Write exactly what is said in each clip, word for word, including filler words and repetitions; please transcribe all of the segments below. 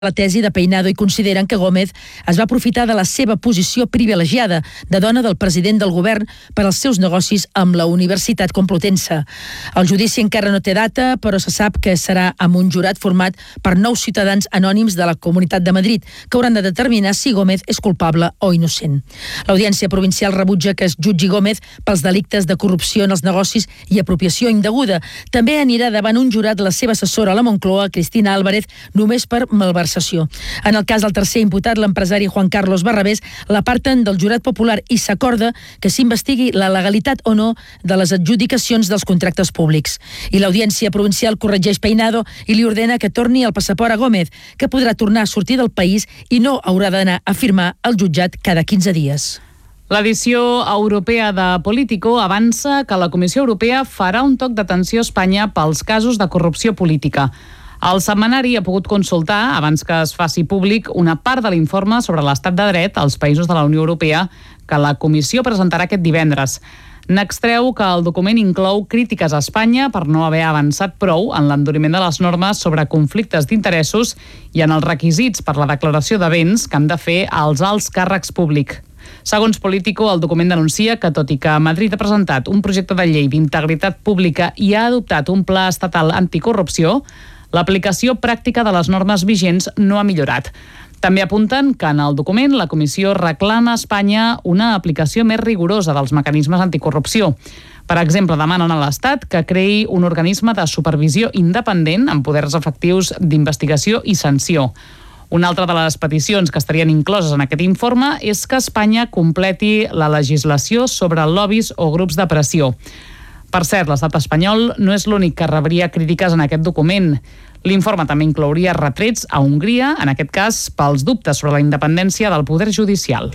la tesi de Peinado i consideren que Gómez es va aprofitar de la seva posició privilegiada de dona del president del govern per als seus negocis amb la Universitat Complutense. El judici encara no té data, però se sap que serà amb un jurat format per nou ciutadans anònims de la Comunitat de Madrid, que hauran de determinar si Gómez és culpable o innocent. L'Audiència Provincial rebutja que es jutgi Gómez pels delictes de corrupció en els negocis i apropiació indeguda. També anirà davant un jurat la seva assessora a la Moncloa, Cristina Álvarez, només per malversació. En el cas del tercer imputat, l'empresari Juan Carlos Barrabés, l'aparten del jurat popular i s'acorda que s'investigui la legalitat o no de les adjudicacions dels contractes públics. I l'Audiència Provincial corregeix Peinado i li ordena que torni el passaport a Gómez, que podrà tornar a sortir del país i no haurà d'anar a firmar al jutjat cada quinze dies. L'edició europea de Politico avança que la Comissió Europea farà un toc d'atenció a Espanya pels casos de corrupció política. El setmanari ha pogut consultar, abans que es faci públic, una part de l'informe sobre l'estat de dret als països de la Unió Europea que la Comissió presentarà aquest divendres. N'extreu que el document inclou crítiques a Espanya per no haver avançat prou en l'enduriment de les normes sobre conflictes d'interessos i en els requisits per la declaració de béns que han de fer els alts càrrecs públics. Segons Politico, el document denuncia que, tot i que Madrid ha presentat un projecte de llei d'integritat pública i ha adoptat un pla estatal anticorrupció, l'aplicació pràctica de les normes vigents no ha millorat. També apunten que en el document la Comissió reclama a Espanya una aplicació més rigorosa dels mecanismes anticorrupció. Per exemple, demanen a l'Estat que creï un organisme de supervisió independent amb poders efectius d'investigació i sanció. Una altra de les peticions que estarien incloses en aquest informe és que Espanya completi la legislació sobre lobbies o grups de pressió. Per cert, l'estat espanyol no és l'únic que rebria crítiques en aquest document. L'informe també inclouria retrets a Hongria, en aquest cas pels dubtes sobre la independència del poder judicial.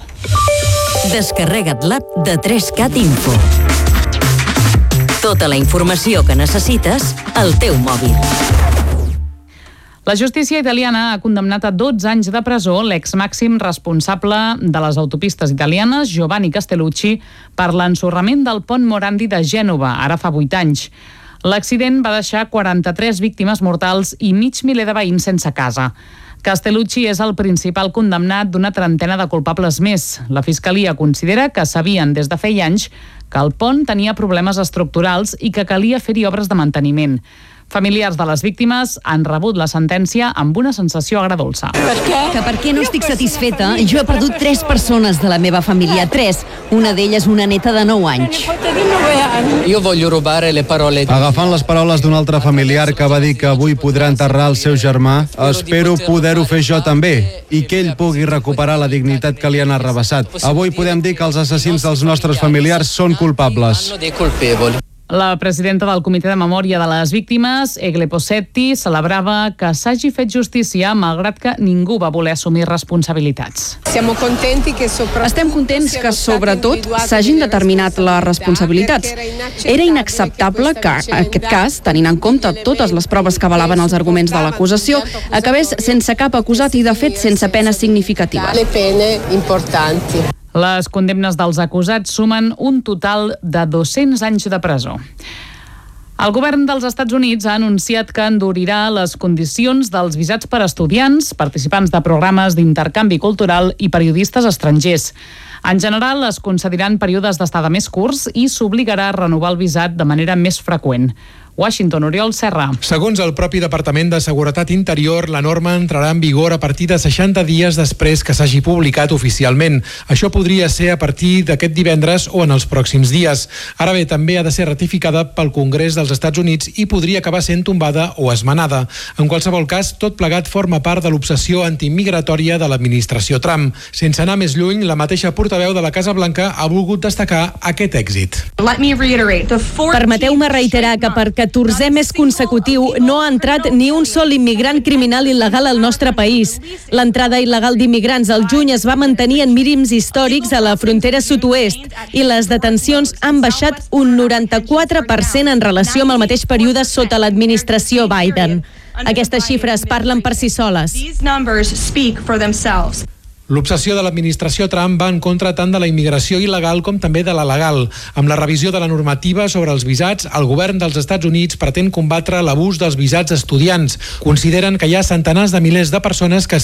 Descarrega't l'app de tres cat Info. Tota la informació que necessites al teu mòbil. La justícia italiana ha condemnat a dotze anys de presó l'ex-màxim responsable de les autopistes italianes, Giovanni Castellucci, per l'ensorrament del pont Morandi de Gènova, ara fa vuit anys. L'accident va deixar quaranta-tres víctimes mortals i mig miler de veïns sense casa. Castellucci és el principal condemnat d'una trentena de culpables més. La Fiscalia considera que sabien des de feia anys que el pont tenia problemes estructurals i que calia fer-hi obres de manteniment. Familiars de les víctimes han rebut la sentència amb una sensació agredolça. Per què? Que per què no estic satisfeta? Jo he perdut tres persones de la meva família, tres. Una d'elles una neta de nou anys. Jo voglio rubare le parole. Agafant les paraules d'un altre familiar que va dir que avui podrà enterrar el seu germà, espero poder-ho fer jo també i que ell pugui recuperar la dignitat que li han arrabassat. Avui podem dir que els assassins dels nostres familiars són culpables. La presidenta del Comitè de Memòria de les Víctimes, Egle Possetti, celebrava que s'hagi fet justícia malgrat que ningú va voler assumir responsabilitats. Estem contents que, sobretot, s'hagin determinat les responsabilitats. Era inacceptable que, en aquest cas, tenint en compte totes les proves que avalaven els arguments de l'acusació, acabés sense cap acusat i, de fet, sense pena significativa. Les condemnes dels acusats sumen un total de dos-cents anys de presó. El govern dels Estats Units ha anunciat que endurirà les condicions dels visats per a estudiants, participants de programes d'intercanvi cultural i periodistes estrangers. En general, es concediran períodes d'estada més curts i s'obligarà a renovar el visat de manera més freqüent. Washington, Oriol Serra. Segons el propi Departament de Seguretat Interior, la norma entrarà en vigor a partir de seixanta dies després que s'hagi publicat oficialment. Això podria ser a partir d'aquest divendres o en els pròxims dies. Ara bé, també ha de ser ratificada pel Congrés dels Estats Units i podria acabar sent tombada o esmenada. En qualsevol cas, tot plegat forma part de l'obsessió antimigratòria de l'administració Trump. Sense anar més lluny, la mateixa portaveu de la Casa Blanca ha volgut destacar aquest èxit. Permeteu-me reiterar que per catorzè mes consecutiu no ha entrat ni un sol immigrant criminal il·legal al nostre país. L'entrada il·legal d'immigrants al juny es va mantenir en mínims històrics a la frontera sud-oest i les detencions han baixat un noranta-quatre per cent en relació amb el mateix període sota l'administració Biden. Aquestes xifres parlen per si soles. L'obsessió de l'administració Trump va en contra tant de la immigració il·legal com també de la legal. Amb la revisió de la normativa sobre els visats, el govern dels Estats Units pretén combatre l'abús dels visats estudiants. Consideren que hi ha centenars de milers de persones que es